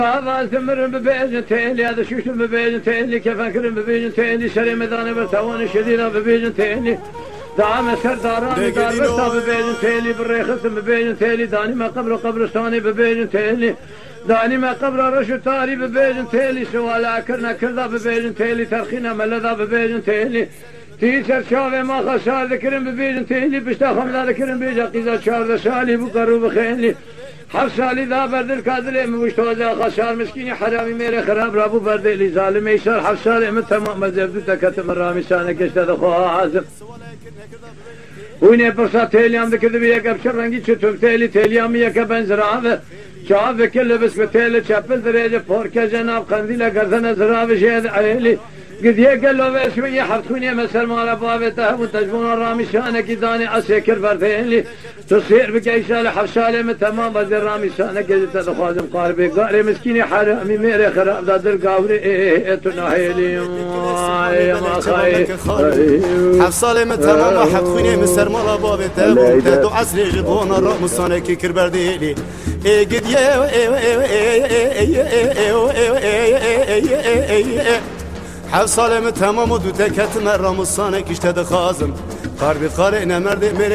هذا ثمر ببيجن تيلي هذا شوش ببيجن تيلي كيف أكرم ببيجن تيلي شري مداني برتوان شديدة ببيجن تيلي دعم سرداران دار برتا ببيجن تيلي بالريخص ببيجن تيلي داني ما قبر قبرستاني ببيجن تيلي داني ما قبر رشو تاري ببيجن تيلي سوالا كرنا كردا ببيجن تيلي ترخينا ملدا ببيجن تيلي تيسر شاوه ما خسار ذكرن ببيجن تيلي بشتا خمدا ذكرن بيجا قيزا شارد سالي بقرو بخينلي حف سالی دا بردل کادله مشتوزه خسار مسکینی حرامی میره خراب رابو بردلی ظالم ایشار حف سالی من تمام مذهب دو تکتم رامی سانه کشته دخواه عازم وینه پرسا تیلیام دکرده بی یک ابشر رنگی چطور تیلیامی یک بنزرابه چاوه کل بس به تیل چپل دریجه پورکه جناب قندیل گردن زرابه شهد عیلی قد يقلوا بشوية حفتوني مسر مال بابته وتجبون الرامي شانك داني عسكر بردين تصير بقيسال حفصالي من تمام بدر رامي شانك تدخوازم قاربي قاري مسكيني حرامي ميري خراب دادر قاوري تناهيلي ما خاي حفصالي من تمام حفتوني مسر مال بابته وتدو عسري جبون الرامي شانك كربرديلي قد حفصالي من تمام ودو تكت مرة مصانك اشتد خازم قاربي قارئنا مرد